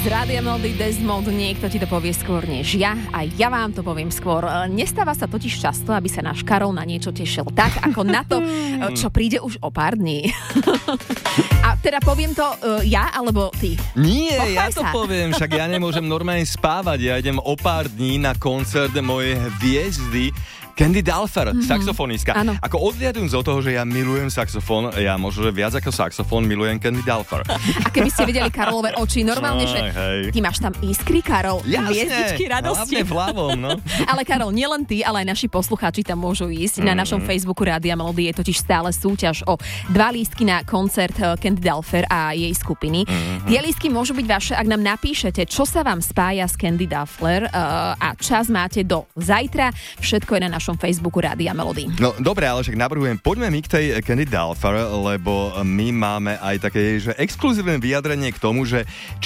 Z Rádia Melody Desmond, niekto ti to povie skôr než ja a ja vám to poviem skôr. Nestáva sa totiž často, aby sa náš Karol na niečo tešil tak, ako na to, čo príde už o pár dní. A teda poviem to ja, alebo ty? Nie, Pochvál ja sa. to poviem, však ja nemôžem normálne spávať, ja idem o pár dní na koncert mojej hviezdy Candy Dulfer, saxofonistka. Áno. Ako odliadujúc od toho, že ja milujem saxofón, ja možno, že viac ako saxofón milujem Candy Dulfer. A keby ste videli Karolové oči, normálne, že hej. ty máš tam iskry, Karol, hviezdičky radosti. Hlavne vľavom, no. Ale Karol, nielen ty, ale aj naši poslucháči tam môžu ísť. Na našom Facebooku Rádia Melody je totiž stále súťaž o 2 lístky na koncert Candy Dulfer a jej skupiny. Tie lístky môžu byť vaše, ak nám napíšete, čo sa vám spája s Candy Dulfer a čas máte do zajtra. Všetko je na našom Facebooku Rádia Melody. No dobre, ale však navrhujem, poďme my k tej Candy Dulfer, lebo my máme aj také, že exkluzívne vyjadrenie k tomu, že